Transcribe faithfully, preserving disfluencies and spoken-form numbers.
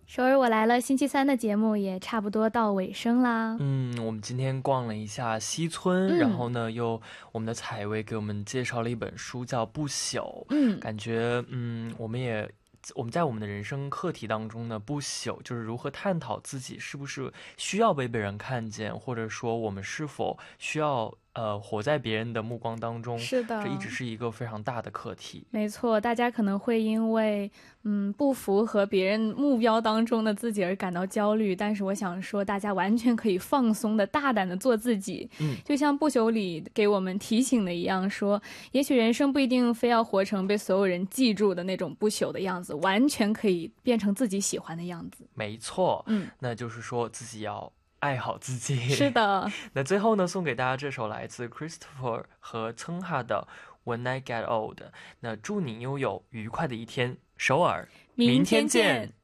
首尔我来了星期三的节目也差不多到尾声啦。 嗯，我们今天逛了一下西村， 嗯然后呢，又我们的采薇给我们介绍了一本书叫《不朽》， 嗯， 感觉嗯，我们也我们在我们的人生课题当中呢，不朽就是如何探讨自己是不是需要被别人看见，或者说我们是否需要呃活在别人的目光当中， 是的， 这一直是一个非常大的课题。 没错，大家可能会因为嗯不符合别人目标当中的自己而感到焦虑，但是我想说，大家完全可以放松的、大胆的做自己。 嗯， 就像不朽里给我们提醒的一样说，也许人生不一定非要活成被所有人记住的那种不朽的样子，完全可以变成自己喜欢的样子。 没错， 嗯， 那就是说自己要爱好自己。 是的， 那最后呢，送给大家这首来自 Christopher 和曾哈的 When I Get Old。那祝你拥有愉快的一天，首尔， 明天见。